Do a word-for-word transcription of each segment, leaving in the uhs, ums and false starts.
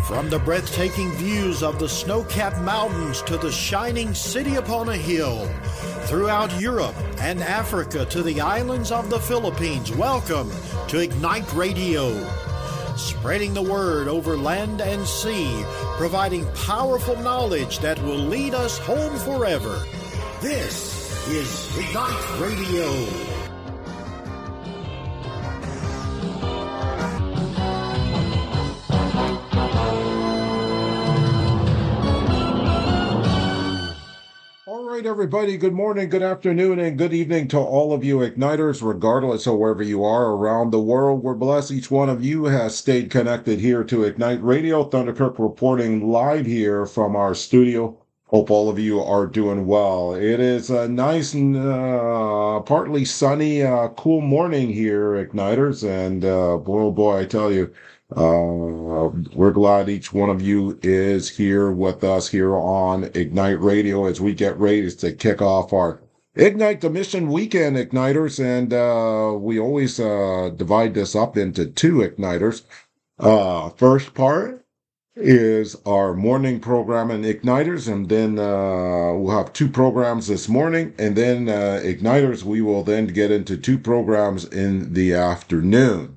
From the breathtaking views of the snow-capped mountains to the shining city upon a hill, throughout Europe and Africa to the islands of the Philippines, welcome to Ignite Radio. Spreading the word over land and sea, providing powerful knowledge that will lead us home forever. This is Ignite Radio. Everybody, good morning, good afternoon, and good evening to all of you Igniters, regardless of wherever you are around the world. We're blessed each one of you has stayed connected here to Ignite Radio. Thunderkirk reporting live here from our studio. Hope all of you are doing well. It is a nice and uh, partly sunny, uh, cool morning here, Igniters, and uh, boy, oh boy, I tell you, Uh, we're glad each one of you is here with us here on Ignite Radio as we get ready to kick off our Ignite the Mission Weekend, Igniters, and uh, we always uh, divide this up into two Igniters. Uh, first part is our morning program in Igniters, and then uh, we'll have two programs this morning, and then uh, Igniters, we will then get into two programs in the afternoon.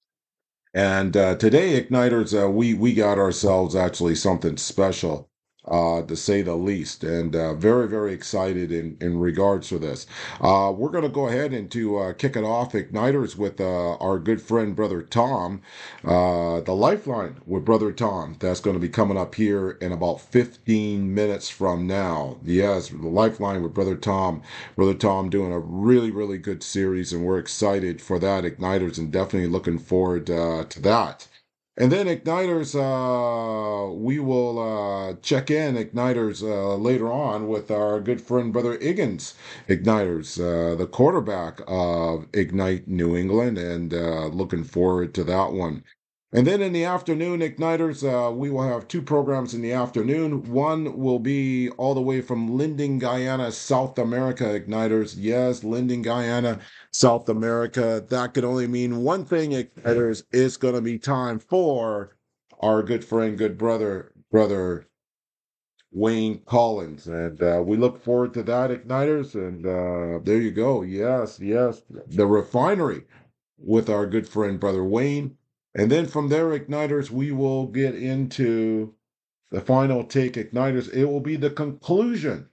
And uh, today, Igniters, uh, we we got ourselves actually something special, uh, to say the least, and uh, very, very excited in, in regards to this. Uh, we're going to go ahead and to uh, kick it off, Igniters, with uh, our good friend, Brother Tom, uh, the Lifeline with Brother Tom. That's going to be coming up here in about fifteen minutes from now. Yes, the Lifeline with Brother Tom. Brother Tom doing a really, really good series, and we're excited for that, Igniters, and definitely looking forward uh, to that. And then Igniters, uh, we will uh, check in, Igniters, uh, later on with our good friend, Brother Higgins, Igniters, uh, the quarterback of Ignite New England, and uh, looking forward to that one. And then in the afternoon, Igniters, uh, we will have two programs in the afternoon. One will be all the way from Linden, Guyana, South America, Igniters. Yes, Linden, Guyana, South America. That could only mean one thing, Igniters. It's going to be time for our good friend, good brother, brother Wayne Collins. And uh, we look forward to that, Igniters. And uh, there you go. Yes, yes. The refinery with our good friend, Brother Wayne. And then from there, Igniters, we will get into the final take, Igniters. It will be the conclusion.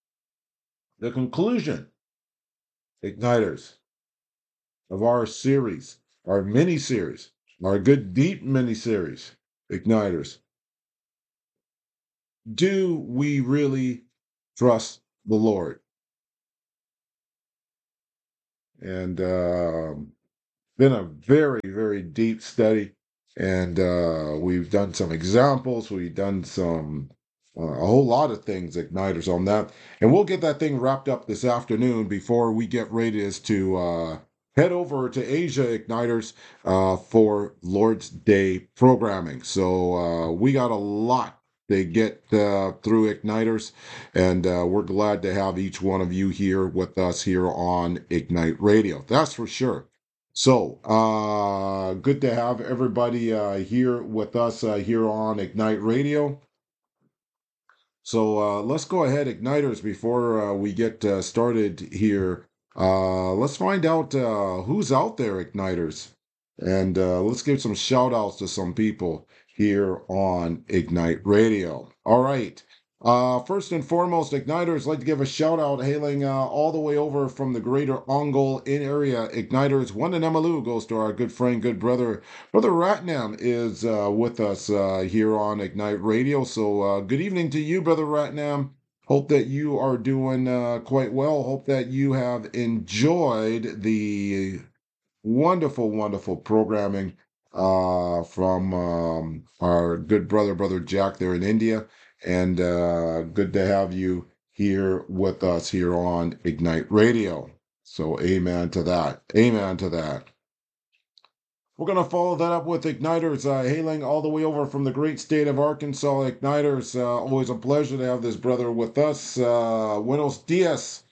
The conclusion, Igniters, of our series, our mini-series, our good deep mini-series, Igniters. Do we really trust the Lord? And um, been a very, very deep study. And uh, we've done some examples. We've done some, uh, a whole lot of things, Igniters, on that. And we'll get that thing wrapped up this afternoon before we get ready as to uh, head over to Asia, Igniters, uh, for Lord's Day programming. So uh, we got a lot to get uh, through, Igniters. And uh, we're glad to have each one of you here with us here on Ignite Radio. That's for sure. So, uh, good to have everybody uh, here with us uh, here on Ignite Radio. So, uh, let's go ahead, Igniters, before uh, we get uh, started here. Uh, let's find out uh, who's out there, Igniters. And uh, let's give some shout outs to some people here on Ignite Radio. All right. Uh, first and foremost, Igniters, I'd like to give a shout out hailing uh, all the way over from the greater Ongole in area. Igniters, one in Emalu goes to our good friend, good brother. Brother Ratnam is uh, with us uh, here on Ignite Radio. So uh, good evening to you, Brother Ratnam. Hope that you are doing uh, quite well. Hope that you have enjoyed the wonderful, wonderful programming uh, from um, our good brother, Brother Jack there in India. And uh, good to have you here with us here on Ignite Radio. So amen to that. Amen to that. We're going to follow that up with Igniters, uh, hailing all the way over from the great state of Arkansas. Igniters, uh, always a pleasure to have this brother with us. Uh, buenos dias,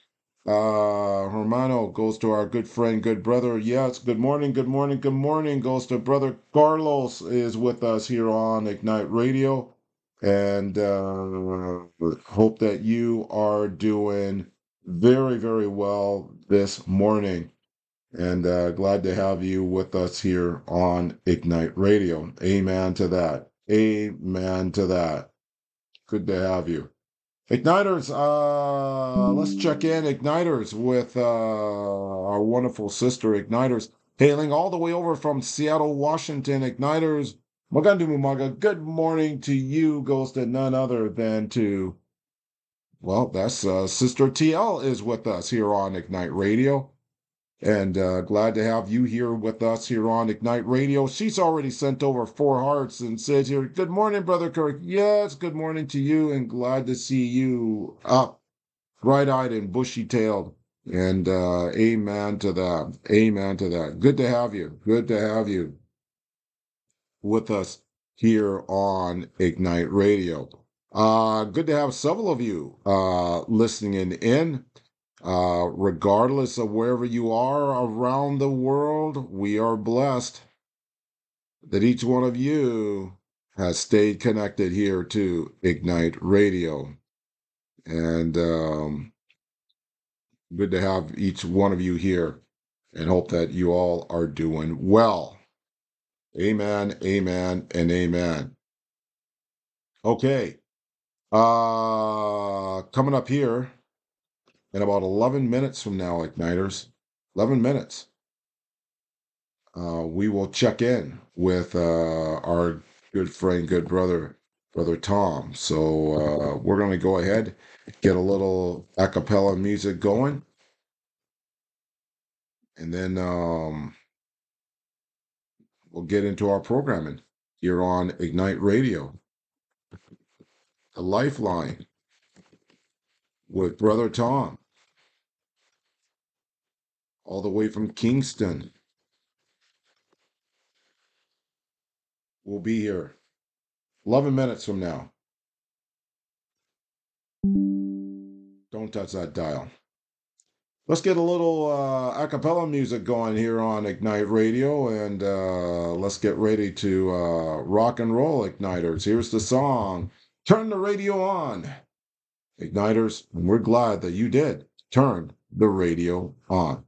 Uh, Hermano goes to our good friend, good brother. Yes, good morning, good morning, good morning. Goes to brother Carlos is with us here on Ignite Radio. And uh, hope that you are doing very, very well this morning. And uh, glad to have you with us here on Ignite Radio. Amen to that. Amen to that. Good to have you. Igniters, uh, let's check in, Igniters, with uh, our wonderful sister, Igniters, hailing all the way over from Seattle, Washington. Igniters, Magandu Mumaga, good morning to you, goes to none other than to, well, that's uh, Sister T L is with us here on Ignite Radio. And uh, glad to have you here with us here on Ignite Radio. She's already sent over four hearts and says here, good morning, Brother Kirk. Yes, good morning to you, and glad to see you up, bright-eyed and bushy-tailed. And uh, amen to that. Amen to that. Good to have you. Good to have you with us here on Ignite Radio. Uh, good to have several of you uh, listening in. Uh, regardless of wherever you are around the world, we are blessed that each one of you has stayed connected here to Ignite Radio. And um, good to have each one of you here, and hope that you all are doing well. Amen, amen, and amen. Okay. Uh, coming up here in about eleven minutes from now, Igniters. eleven minutes. Uh, we will check in with uh, our good friend, good brother, Brother Tom. So uh, we're going to go ahead, get a little a cappella music going, and then um, we'll get into our programming here on Ignite Radio, the Lifeline with Brother Tom, all the way from Kingston. We'll be here eleven minutes from now. Don't touch that dial. Let's get a little uh, a cappella music going here on Ignite Radio, and uh, let's get ready to uh, rock and roll, Igniters. Here's the song, Turn the Radio On. Igniters, and we're glad that you did turn the radio on.